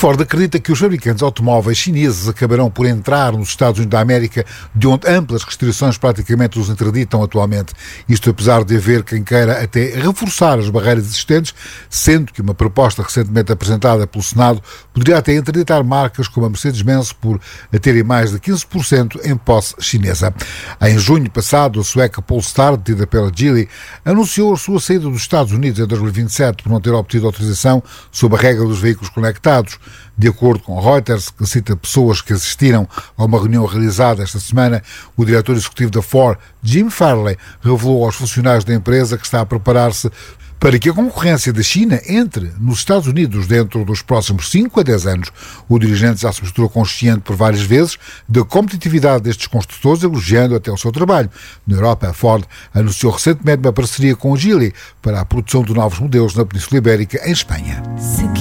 Ford acredita que os fabricantes automóveis chineses acabarão por entrar nos Estados Unidos da América, de onde amplas restrições praticamente os interditam atualmente. Isto apesar de haver quem queira até reforçar as barreiras existentes, sendo que uma proposta recentemente apresentada pelo Senado poderia até interditar marcas como a Mercedes-Benz por terem mais de 15% em posse chinesa. Em junho passado, a sueca Polestar, detida pela Geely, anunciou a sua saída dos Estados Unidos em 2027 por não ter obtido autorização sob a regra dos veículos conectados. De acordo com Reuters, que cita pessoas que assistiram a uma reunião realizada esta semana, o diretor executivo da Ford, Jim Farley, revelou aos funcionários da empresa que está a preparar-se para que a concorrência da China entre nos Estados Unidos dentro dos próximos 5 a 10 anos. O dirigente já se mostrou consciente por várias vezes da competitividade destes construtores, elogiando até o seu trabalho. Na Europa, a Ford anunciou recentemente uma parceria com a Geely para a produção de novos modelos na Península Ibérica, em Espanha.